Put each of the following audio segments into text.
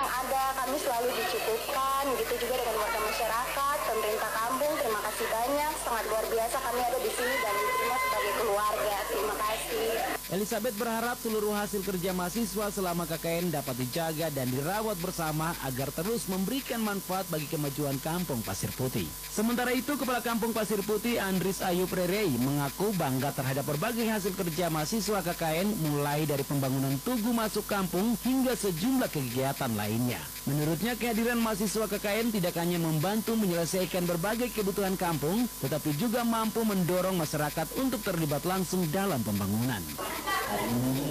yang ada kami selalu dicukupkan, gitu juga dengan warga masyarakat, pemerintah kampung. Terima kasih banyak, sangat luar biasa kami ada di sini dan diterima sebagai keluarga. Terima kasih. Elizabeth berharap seluruh hasil kerja mahasiswa selama KKN dapat dijaga dan dirawat bersama agar terus memberikan manfaat bagi kemajuan Kampung Pasir Putih. Sementara itu, Kepala Kampung Pasir Putih Andris Ayub Rerei mengaku bangga terhadap berbagai hasil kerja mahasiswa KKN mulai dari pembangunan tugu masuk kampung hingga sejumlah kegiatan lainnya. Menurutnya, kehadiran mahasiswa KKN tidak hanya membantu menyelesaikan berbagai kebutuhan kampung, tetapi juga mampu mendorong masyarakat untuk terlibat langsung dalam pembangunan. Hari ini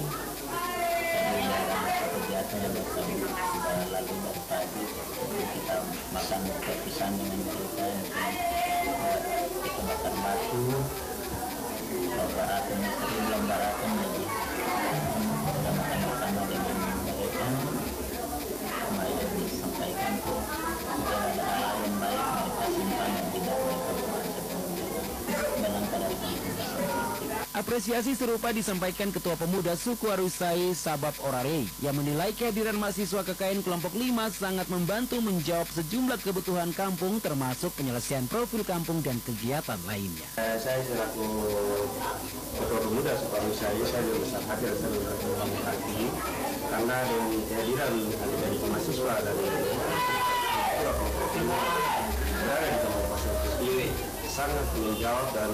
kegiatan yang sudah lalu dari pagi kita makan perpisahan dengan mereka kita makan batu baratnya sering belum baratnya jadi kita makan bersama dengan mereka kemarin disampaikan tuh jika ada hal yang baik mereka simpan dan tidak mereka buat dalam keadaan Apresiasi serupa disampaikan Ketua Pemuda Suku Arusai Sabab Orare yang menilai kehadiran mahasiswa KKN kelompok 5 sangat membantu menjawab sejumlah kebutuhan kampung termasuk penyelesaian profil kampung dan kegiatan lainnya. Saya selaku Ketua Pemuda Suku Arusai, saya juga sangat hadir seluruh kampung hati karena dengan kehadiran dari mahasiswa dari kelompok 5 dari kampung Pasir Putih sangat menjawab dan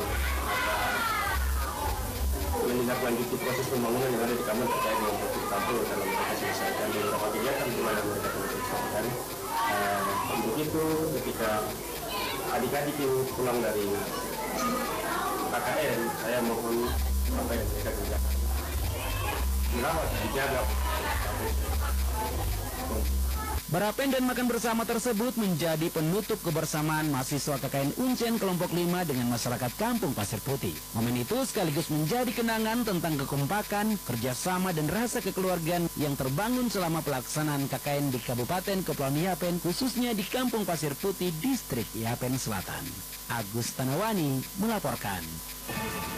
menindaklanjuti proses pembangunan yang ada di kampung terkait dengan profil kampung dalam mereka selesaikan beberapa kegiatan di mana mereka telah selesaikan. Untuk itu ketika adik-adik yang pulang dari KKN, saya mohon apa yang mereka kerjakan dirawat, dijaga. Barapen dan makan bersama tersebut menjadi penutup kebersamaan mahasiswa KKN Uncen kelompok 5 dengan masyarakat Kampung Pasir Putih. Momen itu sekaligus menjadi kenangan tentang kekompakan, kerjasama dan rasa kekeluargaan yang terbangun selama pelaksanaan KKN di Kabupaten Kepulauan Yapen, khususnya di Kampung Pasir Putih, Distrik Yapen Selatan. Agus Tanawani melaporkan.